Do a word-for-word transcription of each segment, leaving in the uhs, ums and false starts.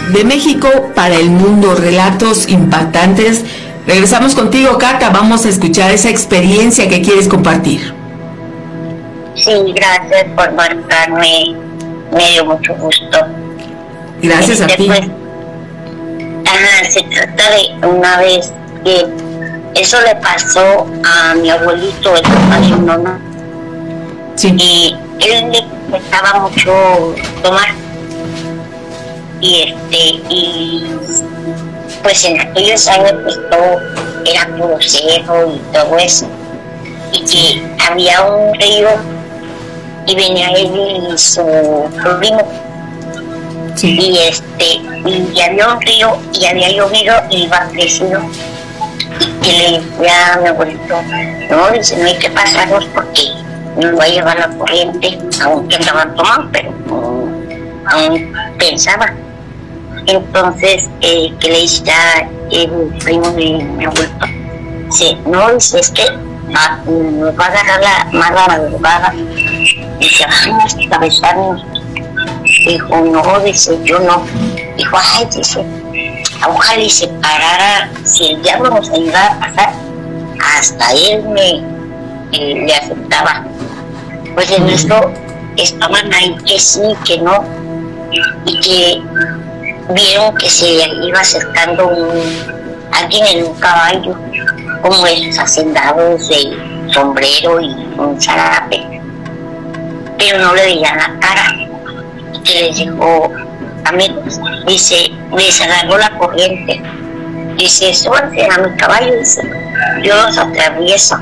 de México para el mundo, relatos impactantes. Regresamos contigo, Cata, vamos a escuchar esa experiencia que quieres compartir. Sí, gracias por marcarme, me dio mucho gusto. Gracias este, a ti. Pues, ajá, se trata de una vez que eso le pasó a mi abuelito, el papá de mi mamá. Sí. Y él le gustaba mucho tomar. Y este, y pues en aquellos años pues todo era puro cerro y todo eso. Y que había un río y venía él y su primo. Sí. Y este, y había un río y había llovido y iba creciendo. Y que le decía a mi abuelito, no, dice, no hay que pasarlos porque nos va a llevar la corriente, aunque andaban tomando, pero no, aún pensaba. Entonces, eh, que le decía el primo de mi abuelito, dice, no, dice, es que va, nos va a agarrar la mala madrugada, dice, vamos a atravesarnos. Dijo, no, dice, yo no. Dijo, ay, dice, ojalá y se parara, si el diablo nos ayudara a pasar, hasta él me eh, le aceptaba. Pues en eso estaban ahí que sí, que no, y que vieron que se iba acercando un, alguien en un caballo, como esos hacendados de sombrero y un zarape, pero no le veían la cara. Y que les dijo, amigos, dice, les agarró la corriente, dice, súbanse a mi caballo, dice, yo los atravieso.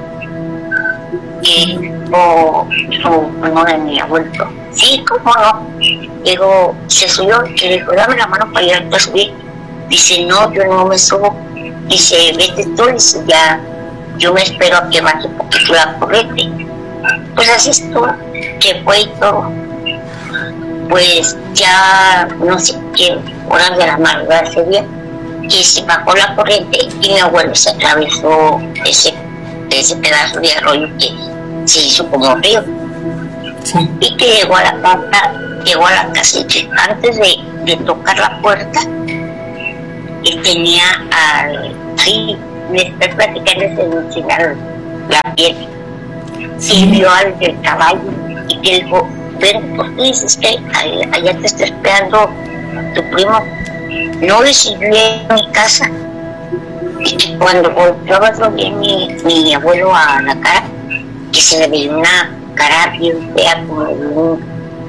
Y o su primo de mi abuelo, sí, cómo no. Digo, se subió, que le dijo, dame la mano para ayudarte a subir. Dice, no, yo no me subo. Dice, vete tú, dice, ya, yo me espero a que baje un poquito la corriente. Pues así estuvo, que fue y todo. Pues ya, no sé qué horas de la madrugada ese día, que se bajó la corriente y mi abuelo se atravesó ese, ese pedazo de arroyo que se hizo como un río. Sí. Y que llegó a la casa, llegó a la casa y que antes de, de tocar la puerta, que tenía al, ahí, me estoy platicando sin enseñar la piel, sí. Y vio al del caballo y que dijo, ven, ¿por qué dices que allá te está esperando tu primo? No, decidió en mi casa. Y que cuando volvió a verlo bien mi, mi abuelo a la cara, que se le veía una cara bien fea, como un,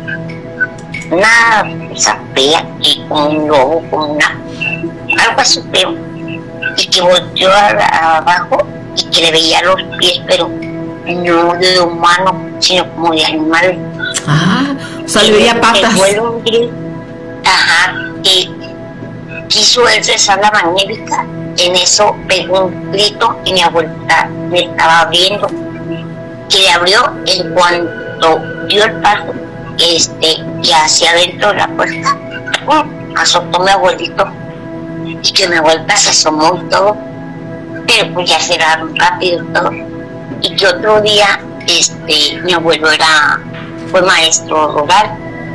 una cosa fea, y como un lobo, como una, algo así feo. Y que volteó a, a abajo y que le veía los pies, pero no de humano, sino como de animal. Ah, o sea, le veía patas. Un grito, ajá, que quiso él cesar la magnífica. En eso pegó un grito y mi abuelita me estaba viendo, que le abrió en cuanto dio el paso, este, y hacia adentro de la puerta, ¡pum!, azotó mi abuelito, y que mi abuelita se asomó y todo, pero pues ya cerraron rápido y todo. Y que otro día, este, mi abuelo era, fue maestro rural,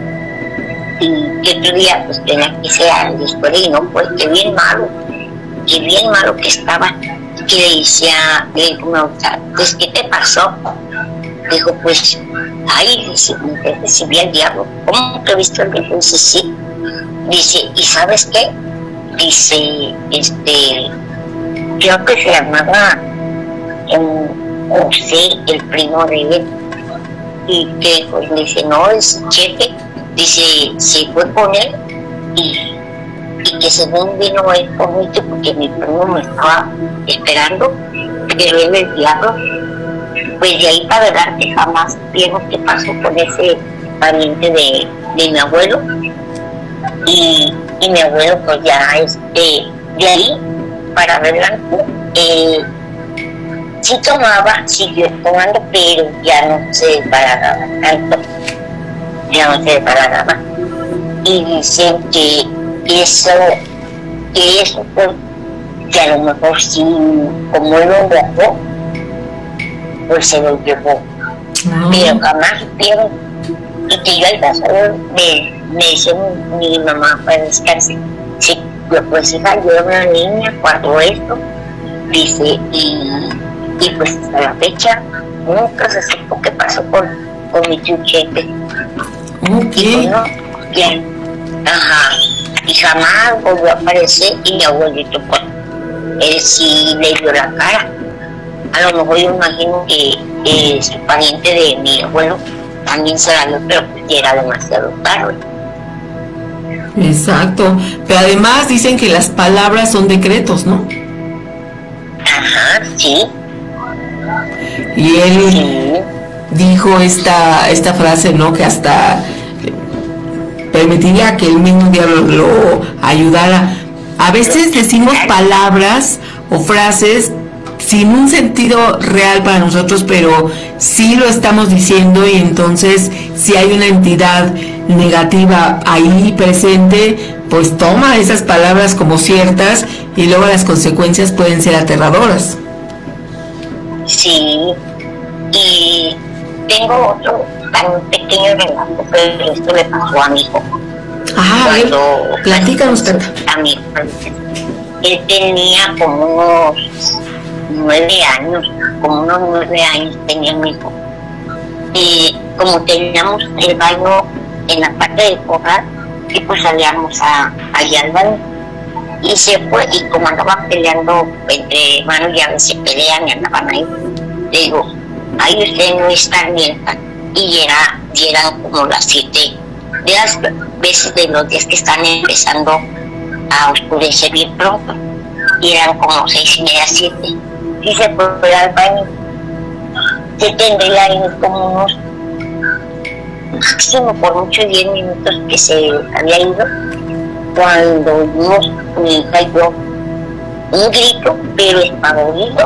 y que otro día pues tenía que ser a la escuela y no, pues que bien malo, que bien malo que estaba, que le decía, le dijo, pues ¿qué te pasó? Dijo, pues, ay, dice, me recibí al diablo. ¿Cómo te viste el diablo? Dice, sí. Dice, ¿y sabes qué? Dice, este, creo que se llamaba um, José, el primo de él. Y que, pues, dice, no, es cheque. Dice, se fue con él y, y que según vino él por mí, porque mi primo me estaba esperando, pero él el diablo. Pues de ahí para adelante jamás vieron qué pasó con ese pariente de, de mi abuelo. Y, y mi abuelo pues ya este, de ahí para adelante eh, sí tomaba, siguió tomando, pero ya no se desbarataba tanto, ya no se desbarataba. Y dicen que eso, que eso fue, que a lo mejor sí, como él lo grabó, pues se lo llevó, no. Pero jamás supieron, y que yo al pasar de, me dice mi, mi mamá para descansar, sí, yo pues hija, yo era una niña cuando esto, dice, y, y pues hasta la fecha nunca se supo qué pasó con, con mi chuchete. Ok. Y bueno, bien, ajá, y jamás volvió a aparecer, y mi abuelito pues, él sí le dio la cara. A lo mejor yo imagino que eh, su pariente de mi abuelo también se la dio, pero pues ya era demasiado tarde. Exacto, pero además dicen que las palabras son decretos, ¿no? Ajá, sí. Y él Sí. dijo esta esta frase, ¿no? Que hasta permitiría que el mismo diablo lo ayudara. A veces decimos palabras o frases sin un sentido real para nosotros, pero sí lo estamos diciendo, y entonces si hay una entidad negativa ahí presente, pues toma esas palabras como ciertas, y luego las consecuencias pueden ser aterradoras. Sí, y tengo otro tan pequeño relato, pero esto le pasó a mi hijo. Ah, a ver, Cuando platícanos, Cata. a mi hijo, él tenía como unos nueve años, como unos nueve años tenía mi hijo. Y como teníamos el baño en la parte del corral, y pues salíamos a, allá al baño. Y se fue, y como andaban peleando entre hermanos, ya a veces pelean y andaban ahí. Le digo, ahí ustedes no están bien. Y, era, y eran como las siete de las veces de los días que están empezando a oscurecer bien pronto. Y eran como seis y media, siete. Y se fue al baño. Se tendría ahí como unos, máximo por muchos diez minutos que se había ido, cuando vimos mi hija y yo un grito, pero espavorido.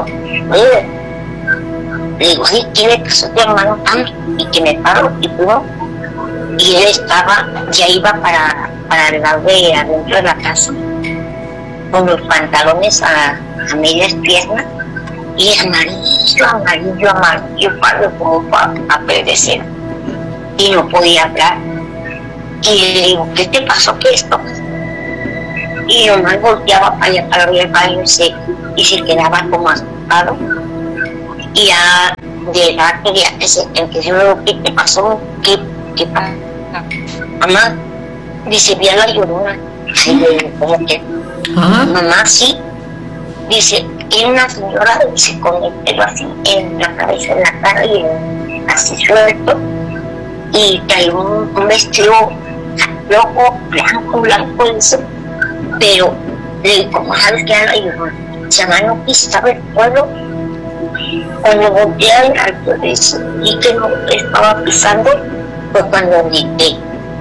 Le digo, ay, ¿qué le pasó a tu hermano tanto? Y que me paro y pudo. Y él estaba, ya iba para, para el lado de adentro de la casa, con los pantalones a, a medias piernas, y amarillo, amarillo, amarillo, padre, como para perecer. Y no podía hablar. Y le digo, ¿qué te pasó? ¿Qué esto? Y nomás volteaba para allá para abrir el baño y se, y se quedaba como asustado. Y ya de rato, ya que se empezó, luego, ¿qué te pasó? ¿Qué, qué pasó? Mamá, dice, vi a la Llorona. Y le digo, ¿cómo que? Ah, Mamá, sí. Dice, era una señora, dice, con el pelo así en la cabeza, en la cara y en, así suelto. Y traía un, un vestido rojo, blanco, blanco, eso. Pero le digo, ¿cómo sabes que era la Llorona? Se llama, no pisaba el pueblo. Cuando volteé al alto de eso y que no estaba pisando, fue cuando grité.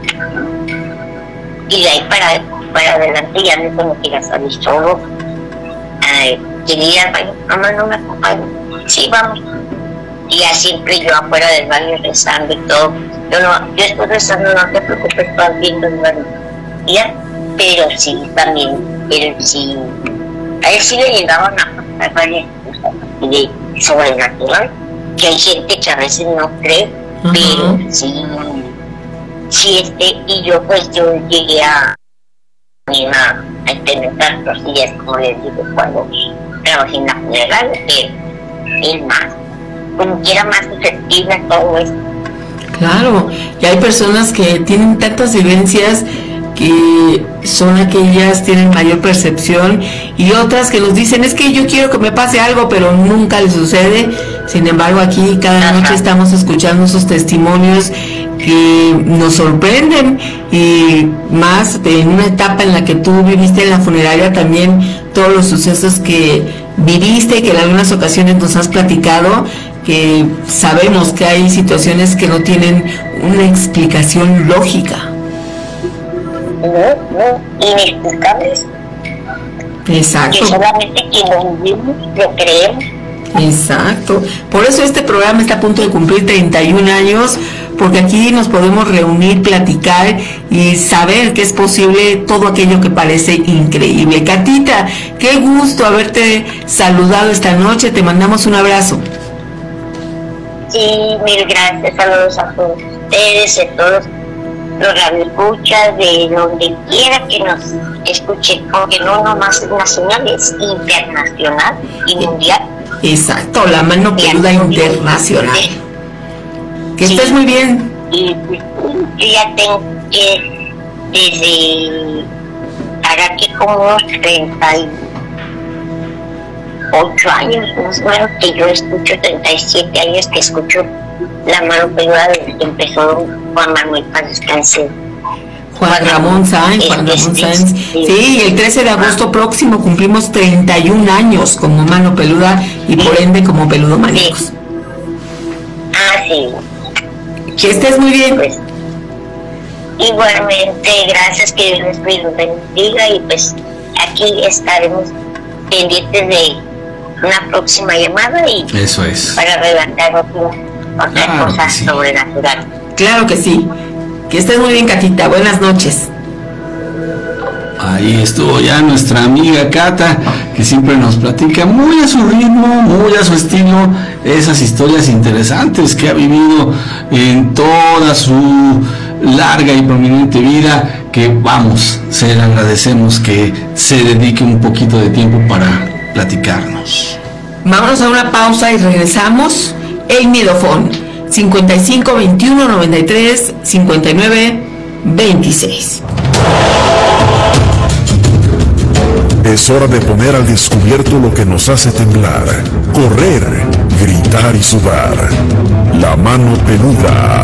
Y de ahí para, para adelante ya me como que ya salí solo. Ay, quería ir al baño, mamá no me acompaña. Sí, vamos. Y ya siempre yo afuera del baño rezando y todo. Yo no, yo estoy rezando, no te preocupes, estás viendo el baño. Ya, pero sí, también, él sí, a él sí le llegaban a pasar varias cosas de sobrenatural, que hay gente que a veces no cree, uh-huh. Pero sí, sí, este, y yo pues yo llegué a a, a experimentar cosillas, como les digo, cuando trabajé en la funeral, que es más, como que era más susceptible a todo esto. Claro, y hay personas que tienen tantas vivencias que son aquellas, tienen mayor percepción, y otras que nos dicen, es que yo quiero que me pase algo, pero nunca les sucede. Sin embargo, aquí cada noche Ajá. estamos escuchando esos testimonios que nos sorprenden, y más en una etapa en la que tú viviste en la funeraria, también todos los sucesos que viviste, que en algunas ocasiones nos has platicado, que sabemos que hay situaciones que no tienen una explicación lógica. No, no, inexplicables. Exacto. Que solamente quien lo vivimos lo creemos. Exacto. Por eso este programa está a punto de cumplir treinta y un años, porque aquí nos podemos reunir, platicar y saber que es posible todo aquello que parece increíble. Catita, qué gusto haberte saludado esta noche. Te mandamos un abrazo. Sí, mil gracias. Saludos a todos ustedes, a todos los radioescuchas de donde quiera que nos escuchen, aunque no nomás es nacional, es internacional y mundial. Exacto, la mano peluda internacional. Sí. Que Sí. estés muy bien. Y pues, yo ya tengo que desde hará que como unos treinta y ocho años más o menos que yo escucho, treinta y siete años que escucho la mano peluda desde que empezó Juan Manuel Paz Descanse. Juan Ramón Sáenz, Juan Este, Ramón sí, Sáenz. sí. Sí, y el trece de agosto próximo cumplimos treinta y un años como mano peluda y por ende como peludo maníacos. Ah, sí. Que estés muy bien. Pues, igualmente, gracias, que Dios les bendiga y pues aquí estaremos pendientes de una próxima llamada y Eso es. para relatar otra, otra Claro cosa que sí. sobrenatural. Claro que sí. Que estés muy bien, Catita. Buenas noches. Ahí estuvo ya nuestra amiga Cata, que siempre nos platica muy a su ritmo, muy a su estilo, esas historias interesantes que ha vivido en toda su larga y prominente vida, que vamos, se le agradecemos que se dedique un poquito de tiempo para platicarnos. Vámonos a una pausa y regresamos. El Miedofón, cincuenta y cinco veintiuno noventa y tres cincuenta y nueve veintiséis. Es hora de poner al descubierto lo que nos hace temblar, correr, gritar y sudar. La mano peluda.